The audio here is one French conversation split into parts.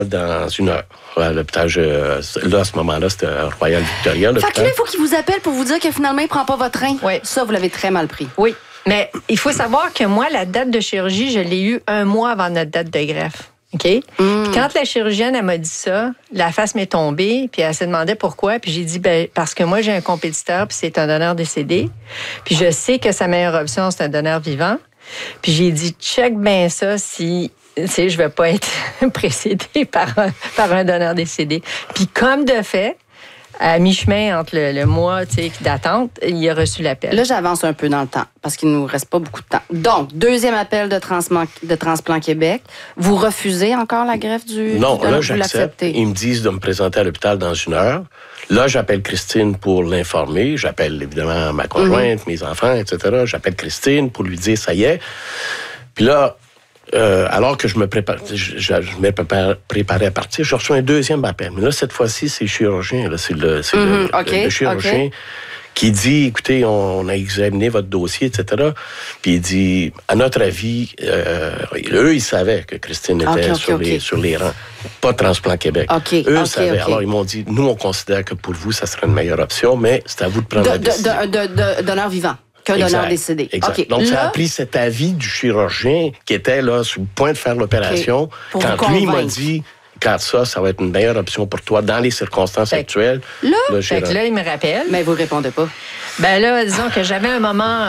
dans 1 heure. À l'hôpital, là, à ce moment-là, c'était Royal Victoria. Fait que là, il faut qu'il vous appelle pour vous dire que finalement, il ne prend pas votre train. Oui. Ça, vous l'avez très mal pris. Oui. Mais il faut savoir que moi, la date de chirurgie, je l'ai eue 1 mois avant notre date de greffe. OK? Puis quand la chirurgienne, elle m'a dit ça, la face m'est tombée, puis elle se demandait pourquoi. Puis j'ai dit, parce que moi, j'ai un compétiteur, puis c'est un donneur décédé. Puis je sais que sa meilleure option, c'est un donneur vivant. Puis j'ai dit, check bien ça si... Tu sais, je ne vais pas être précédée par un donneur décédé. Puis comme de fait, à mi-chemin entre le mois d'attente, il a reçu l'appel. Là, j'avance un peu dans le temps parce qu'il ne nous reste pas beaucoup de temps. Donc, 2e appel de Transplant Québec. Vous refusez encore la greffe du... Non, du là, j'accepte. Ils me disent de me présenter à l'hôpital dans 1 heure. Là, j'appelle Christine pour l'informer. J'appelle évidemment ma conjointe, mes enfants, etc. J'appelle Christine pour lui dire ça y est. Puis là... alors que je me préparais à partir, je reçois un 2e appel. Mais là, cette fois-ci, c'est le chirurgien. Là, c'est le chirurgien qui dit, écoutez, on a examiné votre dossier, etc. Puis il dit, à notre avis, eux, ils savaient que Christine était sur les rangs. Pas Transplant Québec. Eux savaient. Alors, ils m'ont dit, nous, on considère que pour vous, ça serait une meilleure option, mais c'est à vous de prendre la décision. Donneur vivant. Qu'un donneur décédé. Exact. Okay. Donc, ça a pris cet avis du chirurgien qui était là sur le point de faire l'opération. Quand lui m'a dit, quand ça va être une meilleure option pour toi dans les circonstances actuelles. Là, il me rappelle. Mais vous ne répondez pas. Ben là, disons que j'avais un moment...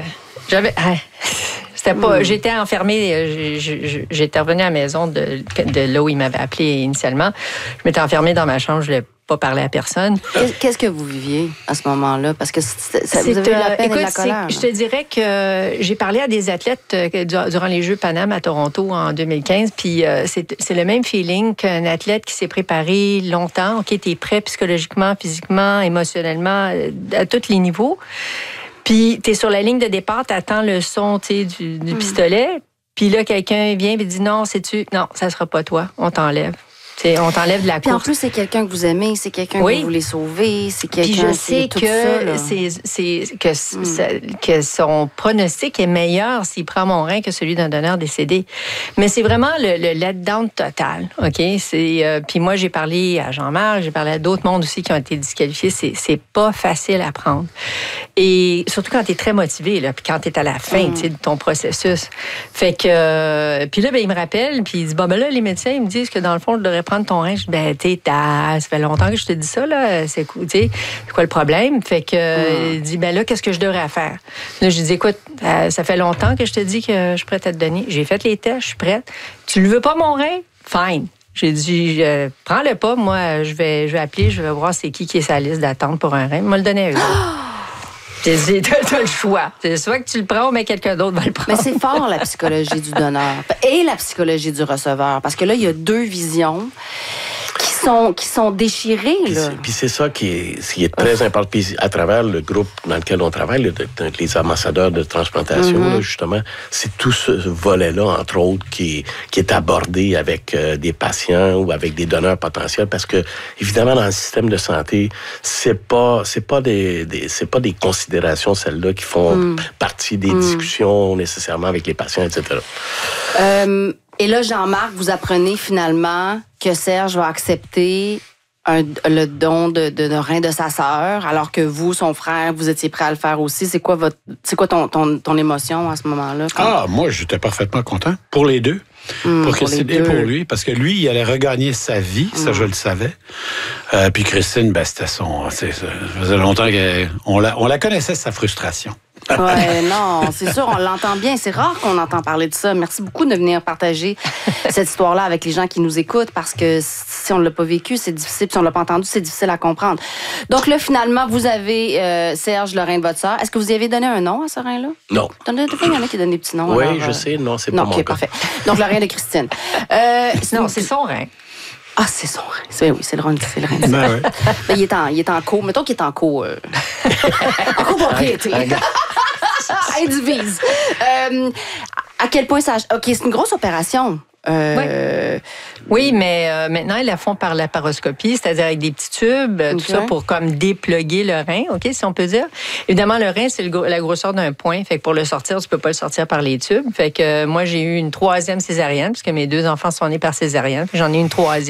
C'était pas... J'étais enfermée, j'étais revenue à la maison de là où il m'avait appelé initialement. Je m'étais enfermée dans ma chambre, je voulais pas parler à personne. Qu'est-ce que vous viviez à ce moment-là? Parce que vous avez eu la peine et la colère. Je te dirais que j'ai parlé à des athlètes durant les Jeux Pan-Am à Toronto en 2015, puis c'est le même feeling qu'un athlète qui s'est préparé longtemps, OK, t'es prêt psychologiquement, physiquement, émotionnellement, à tous les niveaux. Puis t'es sur la ligne de départ, t'attends le son du pistolet, puis là, quelqu'un vient et dit non, non, ça sera pas toi, on t'enlève. On t'enlève de la course. Puis en plus, c'est quelqu'un que vous aimez, c'est quelqu'un que vous voulez sauver, c'est quelqu'un... Puis je sais que son pronostic est meilleur s'il prend mon rein que celui d'un donneur décédé. Mais c'est vraiment le let-down total, OK? Puis moi, j'ai parlé à Jean-Marc, j'ai parlé à d'autres mondes aussi qui ont été disqualifiés. C'est pas facile à prendre. Et surtout quand tu es très motivé, là, puis quand tu es à la fin de ton processus. Fait que... Puis là, il me rappelle, puis il dit, là, les médecins, ils me disent que dans le fond, je devrais prendre ton rein. Je dis, ça fait longtemps que je te dis ça, là. C'est quoi le problème? Fait que, il dit, là, qu'est-ce que je devrais faire? Là, je dis, écoute, ça fait longtemps que je te dis que je suis prête à te donner. J'ai fait les tests, je suis prête. Tu le veux pas, mon rein? Fine. J'ai dit, prends-le pas. Moi, je vais appeler, je vais voir c'est qui est sa liste d'attente pour un rein. Il m'a le donné à eux. J'ai dit, t'as le choix. C'est soit que tu le prends, mais quelqu'un d'autre va le prendre. Mais c'est fort, la psychologie du donneur et la psychologie du receveur. Parce que là, il y a 2 visions qui sont déchirées. Puis c'est ça qui est très important. Puis à travers le groupe dans lequel on travaille, les ambassadeurs de transplantation, là, justement, c'est tout ce volet-là, entre autres, qui est abordé avec des patients ou avec des donneurs potentiels. Parce que, évidemment, dans le système de santé, c'est pas des considérations, celles-là, qui font partie des discussions nécessairement avec les patients, etc. Et là, Jean-Marc, vous apprenez finalement que Serge va accepter le don de rein de sa sœur, alors que vous, son frère, vous étiez prêt à le faire aussi. C'est quoi ton émotion à ce moment-là? Moi, j'étais parfaitement content pour les deux. Pour Christine et pour lui, parce que lui, il allait regagner sa vie, ça je le savais. Puis Christine, c'était ça faisait longtemps qu'on la connaissait, sa frustration. Ouais, non, c'est sûr, on l'entend bien. C'est rare qu'on entend parler de ça. Merci beaucoup de venir partager cette histoire-là avec les gens qui nous écoutent, parce que si on ne l'a pas vécu, c'est difficile. Si on ne l'a pas entendu, c'est difficile à comprendre. Donc là, finalement, vous avez Serge, le rein de votre sœur. Est-ce que vous y avez donné un nom à ce rein-là? Non. Des fois, il y en a qui donnent des petits noms. Oui, je sais. Non, c'est pas mon cas. Parfait. Donc, le rein de Christine. Non, c'est son rein. Ah, c'est son rein. Oui, c'est le rein. Ouais. Il est en co. Mettons qu'il est en co. En copropriété. Indivise. À quel point ça... OK, c'est une grosse opération. Oui, mais maintenant, ils la font par laparoscopie, c'est-à-dire avec des petits tubes, tout ça pour comme dépluguer le rein, OK, si on peut dire. Évidemment, le rein, c'est la grosseur d'un point. Fait que pour le sortir, tu peux pas le sortir par les tubes. Fait que moi, j'ai eu une 3e césarienne, puisque mes 2 enfants sont nés par césarienne. Puis j'en ai une 3e.